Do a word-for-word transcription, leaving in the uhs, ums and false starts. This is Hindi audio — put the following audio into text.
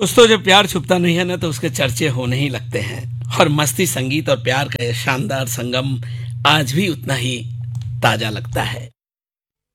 दोस्तों, जब प्यार छुपता नहीं है ना तो उसके चर्चे होने ही लगते हैं। और मस्ती, संगीत और प्यार का ये शानदार संगम आज भी उतना ही ताजा लगता है।